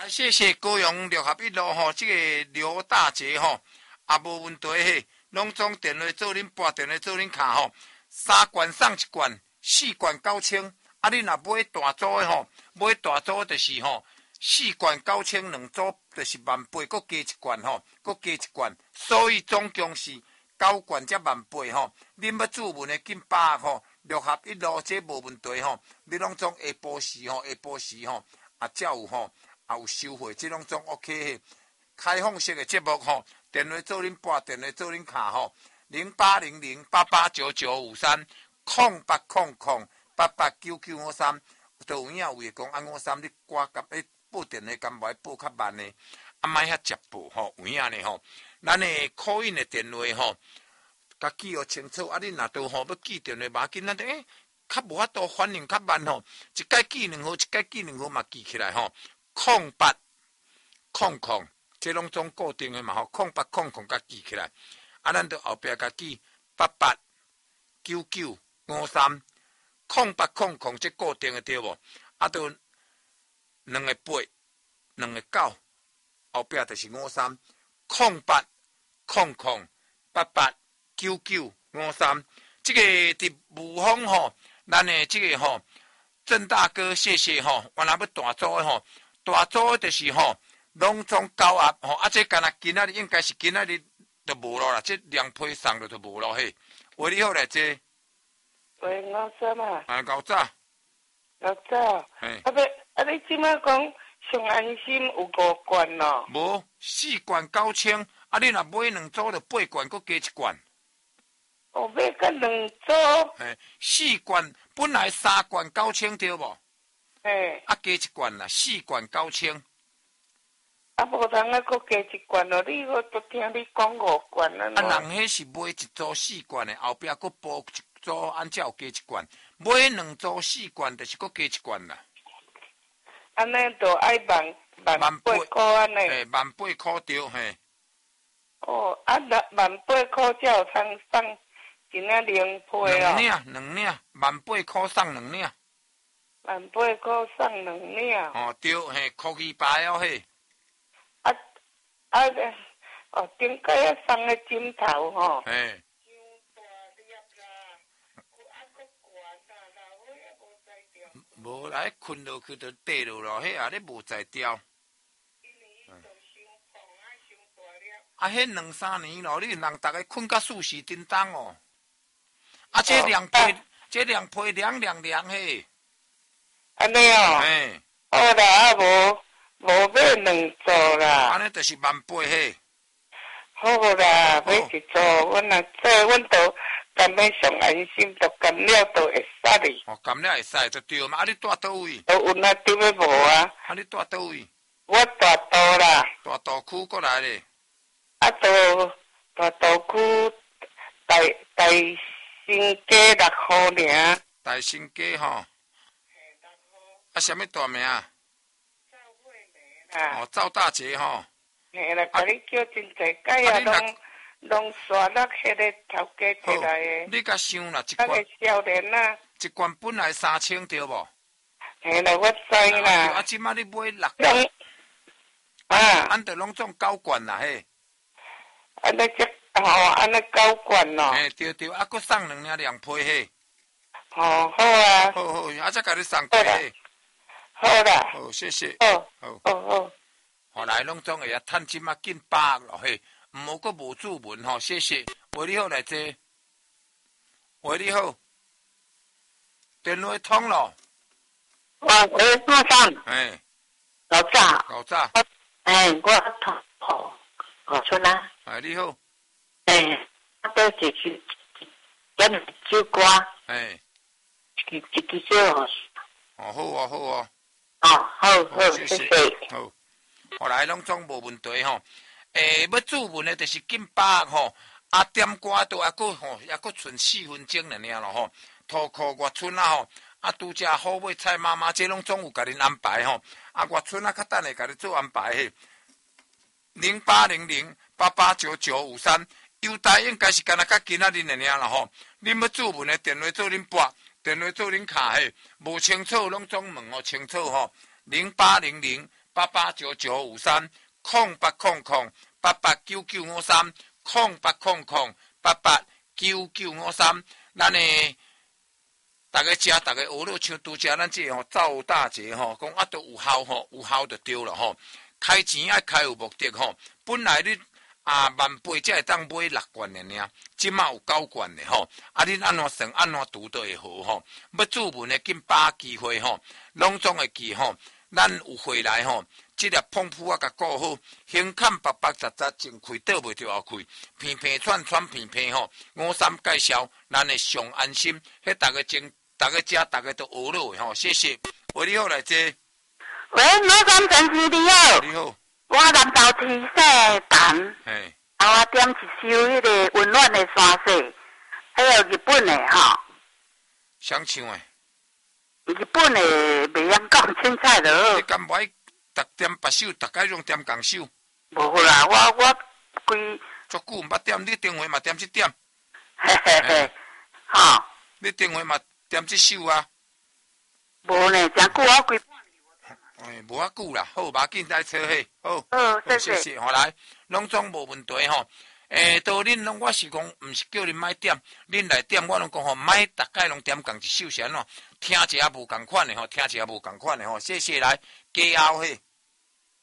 啊，谢谢高雄六合一路吼，这个刘大姐吼，也无问题嘿，拢总电话做恁拨电话做恁卡吼，3罐送1罐，4罐9000。啊，你若买大组的吼，买大组就是吼，4罐9200组就是18000，搁加1罐吼，搁加1罐，所以总共是9罐才18000吼。恁要注文的紧把握吼，六合一路这无问题吼，你拢总下晡时吼，啊，才有吼。也有收费，这拢总 OK。开放式的节目吼，电话做恁拨，电话做恁卡吼，0800889953，0800889953，都有影有会讲按53，你挂甲报电话，敢无报较慢呢？啊，莫遐接报吼，有影呢吼。咱的call in的电话吼，甲记号清楚。啊，你若都吼要记电话，嘛紧咱较无法度反应较慢吼，一届记2号，一届记2号嘛记起来吼。0800，这拢总固定的嘛吼，0800甲记起来，啊，咱到后壁甲记889953，0800这固定的对无？啊，到2个8，2个9，后壁就是53，0800889953，这个伫武峰吼，咱的这个吼，郑大哥，谢谢吼，原来要大组的吼。大组就是吼，拢总交压吼，啊，这干那今仔日应该是今仔日就无咯啦，这两批送了就无咯嘿。喂，你好嘞，这。 喂，我什么？ 啊，搞早。 搞早。 嘿。 啊，你即摆讲上安心有5罐咯？ 无，4罐9000，啊，你若买2组就8罐，搁加1罐。 哦，买个2组。 嘿，4罐本来3罐9000对无？ 嘿， 啊，加1罐啦，4罐9000。 啊，无通啊，搁加1罐咯。我都听你讲5罐了。 啊，人迄是买1组4罐的，后壁搁补1组，按照加1罐。买2组4罐，就是搁加1罐啦。 安尼就爱18000块安尼。 嘿，18000块对嘿。 哦，啊，18000块才有通送一领零批哦。 2领，18000块送2领。 18000块送2领。 哦，对，嘿，科技牌哦嘿。 哦，顶个要送个枕头吼。 嘿。无来困落去就跌落咯，迄啊，你无在调。啊，迄2-3年咯，你人逐个困到4时叮当哦。啊，这凉被凉嘿。 安尼哦。 嘿。 好啦，啊无买2组啦。 安尼就是18000嘿。 好啦，买1组，阮若做，阮都甘要上安心，就甘了都会使哩。 哦，甘了会使就对嘛。啊，你住倒位？ 都有那对要无啊？ 啊，你住倒位？ 我大道啦。 大道区过来咧。 啊，大道区大新街6号尔。 大新街吼。啊，什么大名啊？ 赵惠梅啦。 哦，赵大姐吼。 嘿啦，甲你叫真济届啊，拢刷落迄个头家摕来的。 你甲想啦，一罐。 那个少年啊。 一罐本来3000对无？ 嘿啦，我知啦。 啊，即摆你买6 罐。啊。 咱着拢总9罐啦嘿。 安尼安尼9罐咯。 嘿，对，啊，搁送2领凉被嘿。 哦，好啊。 好，啊，再甲你送过嘿。 好啦。 好，谢谢。 好。 后来拢总会啊，趁即马紧把握咯嘿，毋好搁无注文吼，谢谢。喂，你好来坐。喂，你好。电话通咯。 喂，马上。 哎。 老早。 老早。 我通何村啊。 哎，你好。 我都是去跟酒瓜。一支酒哦。 哦，好啊，好啊。 好，谢谢。 好。后来拢总无问题吼。要注文的就是紧把握吼。啊，点歌都还佫吼，还佫剩4分钟了尔咯吼。土库外村啊吼，啊拄则好买菜妈妈，这拢总有甲恁安排吼。啊，外村啊较等下甲你做安排嘿。0800889953，优待应该是干那甲今仔日的尔啦吼。恁要注文的电话做恁拨，电话做恁卡嘿，无清楚拢总问哦清楚吼。0800 88008899530800889953，咱诶。大家食，大家学了像拄食咱这赵大姐吼，讲啊都有效吼，有效就对了吼。开钱爱开有目的吼。本来你18,000才会当买6罐的尔，即马有9罐的吼。啊，恁安怎算安怎拄都会好吼。要注文的紧把握机会吼，拢总会记吼。咱有回来吼，即粒碰扑啊，甲顾好，胸坎白白杂杂，前开倒袂着后开，片片串串片片吼。53介绍，咱会上安心，迄大家食，大家都学了吼。谢谢，喂，你好来这。 喂，53陈司你好。 你好。 我南投市姓陈。 嘿。 啊，我点一首迄个温暖的山水，还有日本的吼。 想唱诶。 日本的袂晓讲凊彩就好。 你敢不爱逐点别首，逐家用点共首？ 无啦，我规足久毋捌点，你电话嘛点一点。 嘿嘿嘿，吼。 你电话嘛点一首啊？ 无呢，真久我规。 无啊久啦，好，无要紧，来找迄，好。 谢谢，好来，拢总无问题吼。到恁拢我是讲，毋是叫恁买点，恁来点我拢讲吼，买大概拢点共一首是安怎？听者无共款的吼，听者无共款的吼，谢谢来，加后迄。